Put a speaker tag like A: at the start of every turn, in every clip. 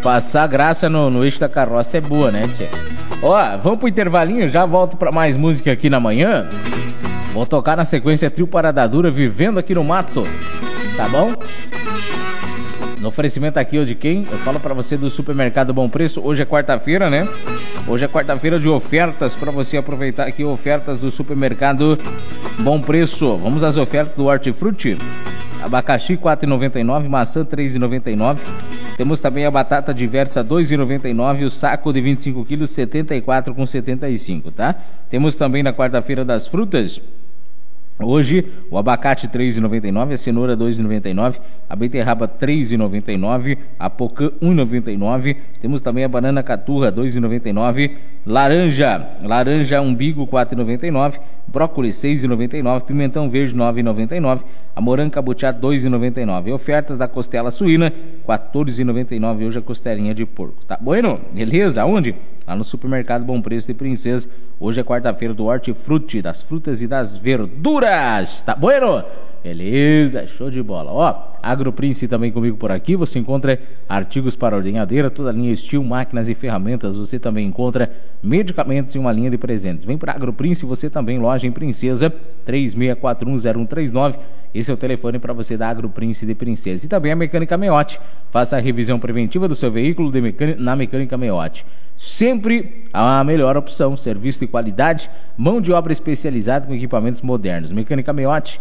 A: Passar graça no eixo da carroça é boa, né, tchê? Ó, vamos pro intervalinho, já volto pra mais música aqui na manhã. Vou tocar na sequência Trio Parada Dura, Vivendo Aqui no Mato, tá bom? No oferecimento aqui, ó, de quem? Eu falo pra você do Supermercado Bom Preço. Hoje é quarta-feira, né? Hoje é quarta-feira de ofertas pra você aproveitar aqui, ofertas do Supermercado Bom Preço. Vamos às ofertas do Hortifruti. Abacaxi R$ 4,99, maçã R$ 3,99. Temos também a batata diversa R$ 2,99, o saco de 25 quilos R$ 74,75, tá? Temos também na quarta-feira das frutas. Hoje, o abacate R$ 3,99, a cenoura R$ 2,99, a beterraba R$ 3,99, a pocã R$ 1,99. Temos também a banana caturra R$ 2,99, laranja umbigo R$ 4,99, brócolis R$ 6,99, pimentão verde R$ 9,99, a moranga cabotiá R$ 2,99. Ofertas da costela suína R$ 14,99, hoje a costelinha de porco. Tá bueno? Beleza? Aonde? Lá no Supermercado Bom Preço de Princesa. Hoje é quarta-feira do Hortifruti, das frutas e das verduras. Tá bueno? Beleza, show de bola. Ó, AgroPrince também comigo por aqui. Você encontra artigos para ordenhadeira, toda a linha Steel, máquinas e ferramentas. Você também encontra medicamentos e uma linha de presentes. Vem para AgroPrince, você também, loja em Princesa, 36410139. Esse é o telefone para você da AgroPrince de Princesa. E também a Mecânica Meotti. Faça a revisão preventiva do seu veículo na Mecânica Meotti. Sempre a melhor opção, serviço de qualidade, mão de obra especializada com equipamentos modernos. Mecânica Meotti,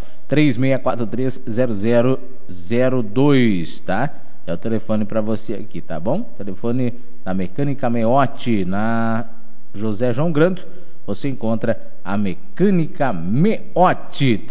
A: 36430002, tá? É o telefone para você aqui, tá bom? Telefone da Mecânica Meotti, na José João Grando. Você encontra a Mecânica Meotti,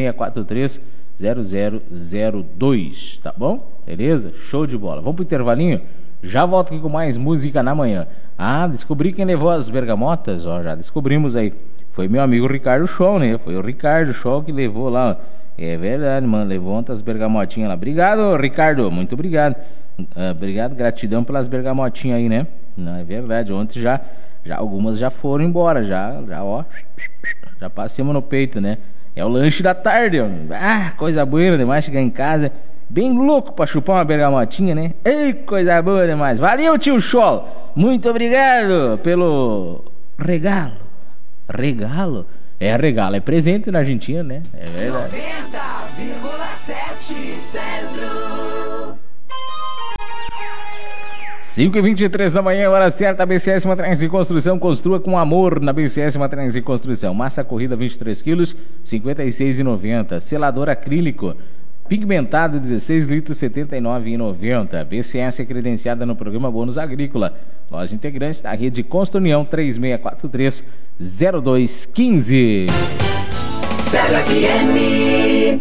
A: 36430002, tá bom? Beleza? Show de bola. Vamos pro intervalinho? Já volto aqui com mais música na manhã. Ah, descobri quem levou as bergamotas, ó, já descobrimos aí. Foi meu amigo Ricardo Show, né? Foi o Ricardo Show que levou lá. É verdade, mano, levou umas bergamotinhas lá. Obrigado, Ricardo, muito obrigado. Obrigado, gratidão pelas bergamotinhas aí, né? Não, é verdade, ontem já algumas já foram embora, já ó, já passamos no peito, né? É o lanche da tarde, ó. Ah, coisa boa demais chegar em casa, bem louco pra chupar uma bergamotinha, né? Ei, coisa boa demais. Valeu, tio Cholo. Muito obrigado pelo regalo. Regalo? É regalo, é presente na Argentina, né? É verdade.
B: 90,7 Centro.
A: 5h23 da manhã, hora certa. BCS Materiais de Construção, construa com amor na BCS Materiais de Construção. Massa corrida 23 quilos, 56,90. Selador acrílico pigmentado 16 litros, 79,90. BCS é credenciada no programa Bônus Agrícola. Loja integrante da rede Consta União, 36430215.
B: CBFM.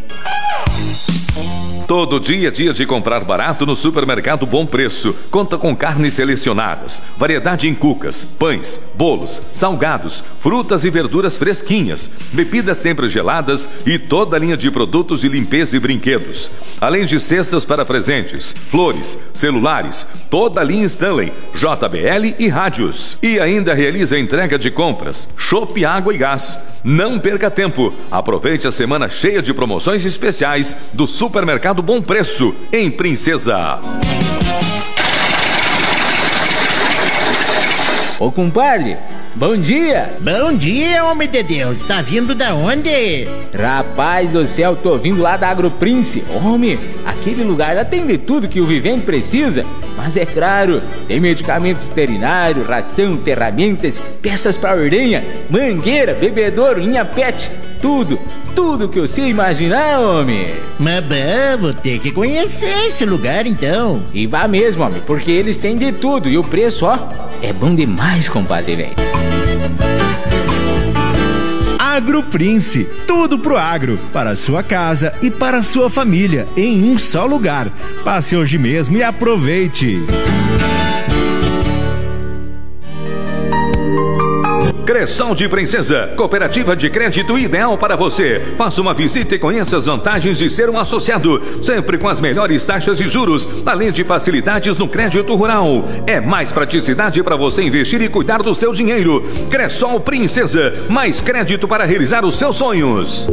C: Todo dia é dia de comprar barato no Supermercado Bom Preço. Conta com carnes selecionadas, variedade em cucas, pães, bolos, salgados, frutas e verduras fresquinhas, bebidas sempre geladas e toda a linha de produtos de limpeza e brinquedos. Além de cestas para presentes, flores, celulares, toda a linha Stanley, JBL e rádios. E ainda realiza a entrega de compras, chopp, água e gás. Não perca tempo. Aproveite a semana cheia de promoções especiais do Supermercado Bom Preço, em Princesa.
A: Ô compadre, bom dia.
D: Bom dia, homem de Deus. Tá vindo da onde?
A: Rapaz do céu, tô vindo lá da AgroPrince. Homem, aquele lugar lá tem de tudo que o vivente precisa. Mas é claro, tem medicamentos veterinários, ração, ferramentas, peças para ordenha, mangueira, bebedouro, linha pet, tudo que você imaginar, homem.
D: Mas bom, vou ter que conhecer esse lugar então.
A: E vá mesmo, homem, porque eles têm de tudo e o preço, ó, é bom demais, compadre, velho.
E: AgroPrince, tudo pro agro, para a sua casa e para a sua família, em um só lugar. Passe hoje mesmo e aproveite.
C: Cressol de Princesa, cooperativa de crédito ideal para você. Faça uma visita e conheça as vantagens de ser um associado, sempre com as melhores taxas de juros, além de facilidades no crédito rural. É mais praticidade para você investir e cuidar do seu dinheiro. Cressol Princesa, mais crédito para realizar os seus sonhos.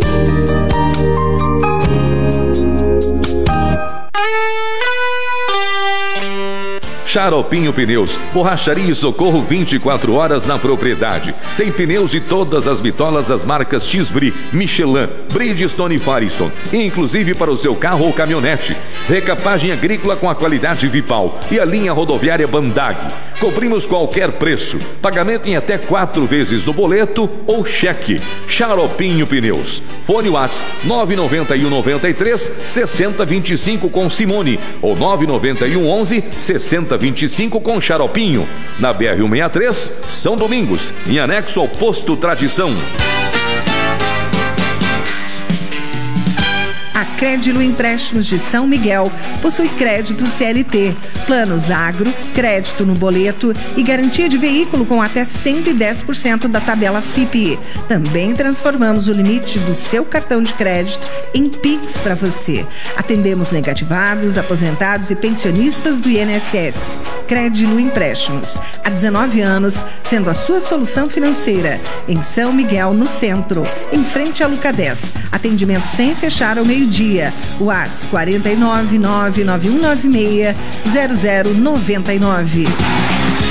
C: Xaropinho Pneus, borracharia e socorro 24 horas na propriedade. Tem pneus de todas as bitolas das marcas X-Bri, Michelin, Bridgestone e Firestone, inclusive para o seu carro ou caminhonete. Recapagem agrícola com a qualidade Vipal e a linha rodoviária Bandag. Cobrimos qualquer preço, pagamento em até 4 vezes no boleto ou cheque. Xaropinho Pneus. Fone WhatsApp 991 93 6025 com Simone ou 991 11 6025 com Xaropinho. Na BR-163, São Domingos, em anexo ao Posto Tradição.
F: A Crédilo Empréstimos de São Miguel possui crédito CLT, planos agro, crédito no boleto e garantia de veículo com até 110% da tabela FIPE. Também transformamos o limite do seu cartão de crédito em Pix para você. Atendemos negativados, aposentados e pensionistas do INSS. Crédilo Empréstimos. Há 19 anos, sendo a sua solução financeira. Em São Miguel, no centro, em frente à Luca 10. Atendimento sem fechar ao meio-dia. WhatsApp 49991960099.